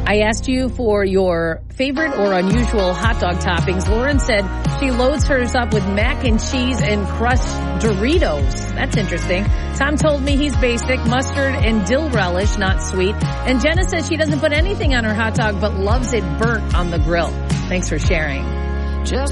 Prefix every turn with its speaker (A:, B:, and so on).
A: I asked you for your favorite or unusual hot dog toppings. Lauren said she loads hers up with mac and cheese and crushed Doritos. That's interesting. Tom told me he's basic, mustard and dill relish, not sweet. And Jenna says she doesn't put anything on her hot dog but loves it burnt on the grill. Thanks for sharing.
B: Just